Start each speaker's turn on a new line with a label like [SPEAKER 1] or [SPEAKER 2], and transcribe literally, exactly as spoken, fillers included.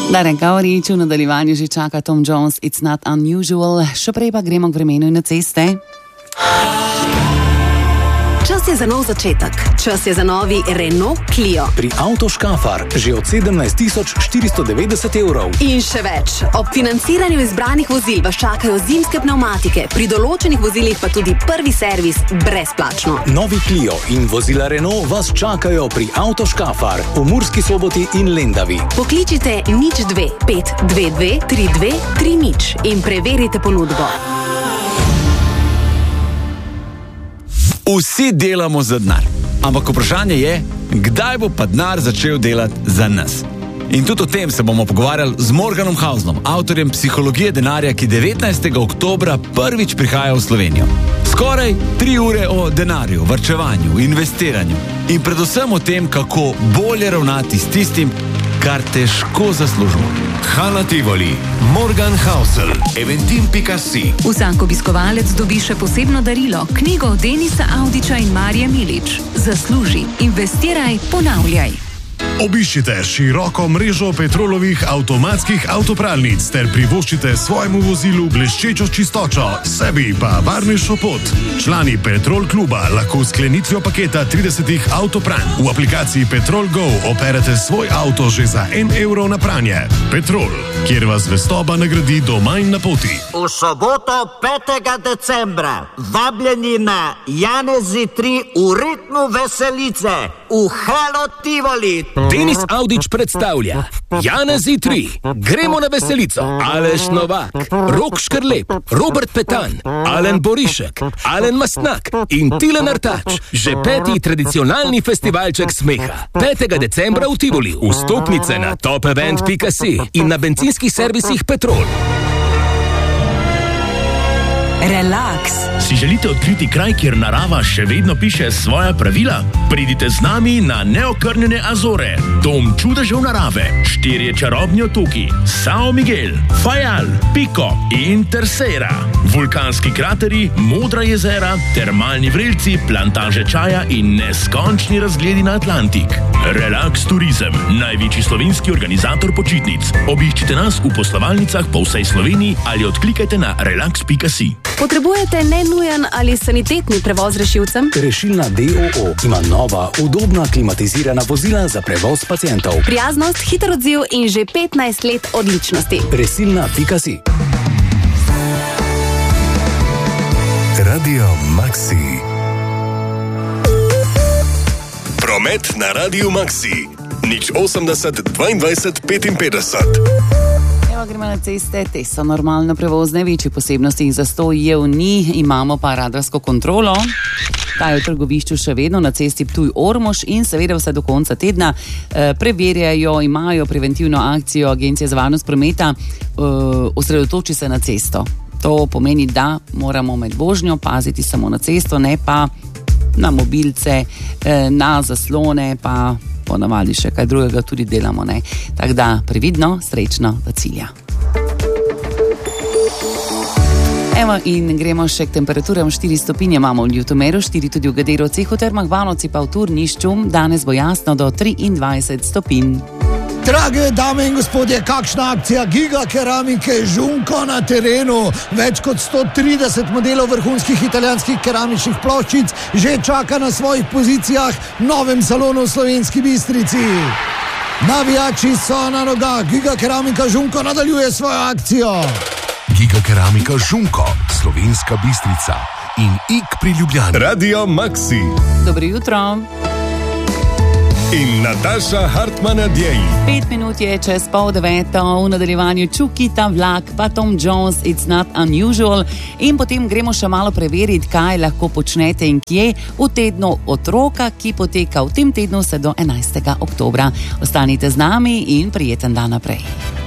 [SPEAKER 1] Darren Gavrič, v nadaljevanju že čaka Tom Jones, It's Not Unusual. Še prej pa gremo k vremenu in na ceste.
[SPEAKER 2] Čas je za nov začetek. Čas je za novi Renault Clio.
[SPEAKER 3] Pri Avtoškafar že od sedemnajst tisoč štiristo devetdeset evrov.
[SPEAKER 2] In še več. Ob financiranju izbranih vozil vas čakajo zimske pnevmatike, pri določenih vozilih pa tudi prvi servis brezplačno.
[SPEAKER 3] Novi Clio in vozila Renault vas čakajo pri Avtoškafar v Murski Soboti in Lendavi.
[SPEAKER 2] Pokličite nič dve pet dve dve tri dve tri nič in preverite ponudbo.
[SPEAKER 4] Vsi delamo za denar, ampak vprašanje je, kdaj bo pa denar začel delati za nas. In tudi o tem se bomo pogovarjali z Morganom Hausnom, avtorjem Psihologije denarja, ki devetnajstega oktobra prvič prihaja v Slovenijo. Skoraj tri ure o denarju, varčevanju, investiranju in predvsem o tem, kako bolje ravnati s tistim, kar težko zaslužimo.
[SPEAKER 5] Hanna Tivoli, Morgan Hausel, eventim pika si.
[SPEAKER 6] Vsak obiskovalec dobi še posebno darilo, knjigo Denisa Avdića in Marije Milič. Zasluži, investiraj, ponavljaj.
[SPEAKER 7] Obiščite široko mrežo Petrolovih avtomatskih avtopralnic ter privoščite svojemu vozilu bleščečo čistočo, sebi pa varnejšo pot. Člani Petrol kluba lahko s sklenitvijo paketa tridesetih avtopranj v aplikaciji Petrol Go operete svoj avto že za en evro na pranje. Petrol, kjer vas zvestoba nagradi doma in na poti.
[SPEAKER 8] V soboto petega decembra vabljeni na Janezi tri v ritmu veselice v Hello Tivoli.
[SPEAKER 9] Denis Avdić predstavlja Janezi tri, gremo na veselico. Aleš Novak, Rok Škrlep, Robert Petan, Alen Borišek, Alen Mastnak in Tilen Artač. Že peti tradicionalni festivalček smeha. petega decembra v Tivoli. Vstopnice na top event pika si in na bencinskih servisih Petrol.
[SPEAKER 2] Relax.
[SPEAKER 10] Si želite odkriti kraj, kjer narava še vedno piše svoja pravila? Pridite z nami na neokrnjene Azore, dom čudežev narave, štirje čarobni otoki, São Miguel, Fajal, Pico in Terceira, vulkanski krateri, modra jezera, termalni vrelci, plantaže čaja in neskončni razgledi na Atlantik. Relax Turizem, največji slovenski organizator počitnic. Obiščite nas v poslovalnicah po vsej Sloveniji ali odklikajte na relax pika si.
[SPEAKER 2] Potrebujete nenujen ali sanitetni prevoz rešilcem?
[SPEAKER 3] Rešilna D O O ima nova, udobna, klimatizirana vozila za prevoz pacientov.
[SPEAKER 2] Prijaznost, hiter odziv in že petnajst let odličnosti.
[SPEAKER 3] Rešilna pika si.
[SPEAKER 5] Radio Maxi. Promet na Radio Maxi. nič osemdeset dvaindvajset petinpetdeset.
[SPEAKER 1] Evo, gremo na ceste, te so normalno prevozne, večje posebnosti in zastojev ni, imamo pa radarsko kontrolo. Ta je v trgovišču še vedno na cesti Ptuj-Ormož in seveda vse do konca tedna eh, preverjajo, imajo preventivno akcijo Agencije za varnost prometa, eh, osredotoči se na cesto. To pomeni, da moramo med vožnjo paziti samo na cesto, ne pa na mobilce, eh, na zaslone, pa ponavadi še kaj drugega tudi delamo, ne. Tako da previdno, srečno do cilja. Evo in gremo še k temperaturam. štiri stopinje imamo v Ljutomeru, štiri tudi v Gederovcih, v Termah Banovci pa v Turnišču. Danes bo jasno do triindvajset stopinj.
[SPEAKER 11] Drage dame in gospodje, kakšna akcija Giga Keramike Žunko na terenu. Več kot sto trideset modelov vrhunskih italijanskih keramičnih ploščic že čaka na svojih pozicijah v novem salonu v Slovenski Bistrici. Navijači so na nogah, Giga Keramika Žunko nadaljuje svojo akcijo.
[SPEAKER 5] Giga Keramika Žunko, Slovenska Bistrica in Ik pri Ljubljani. Radio Maxi.
[SPEAKER 1] Dobro jutro.
[SPEAKER 5] In Nataša Hartmann-Adjej.
[SPEAKER 1] Pet minut je čez pol deveto, v nadaljevanju Čukita Vlak, pa Tom Jones, It's Not Unusual. In potem gremo še malo preveriti, kaj lahko počnete in kje v tednu otroka, ki poteka v tem tednu vse do enajstega oktobra. Ostanite z nami in prijeten dan naprej.